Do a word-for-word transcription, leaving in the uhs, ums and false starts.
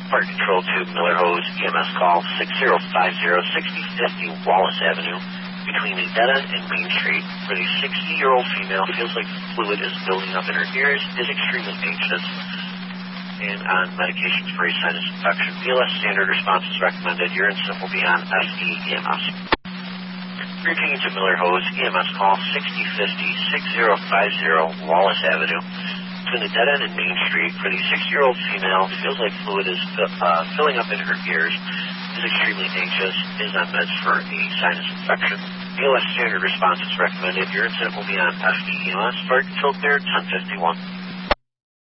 Fire Control to Miller Hose, E M S call six zero five zero, six zero five zero Wallace Avenue, between Idetta and Main Street, where the sixty-year-old female feels like fluid is building up in her ears, is extremely anxious, and on medications for a sinus infection. B L S standard response is recommended. Your incident will be on S E E M S. Repeating to Miller Hose, E M S call six zero five zero, six zero five zero Wallace Avenue, between the dead end and Main Street, where the sixty-year-old female feels like fluid is uh, filling up in her ears, is extremely anxious, is on meds for a sinus infection. B L S standard response is recommended. Your incident will be on S E E M S. Fire Control clear, ten fifty-one.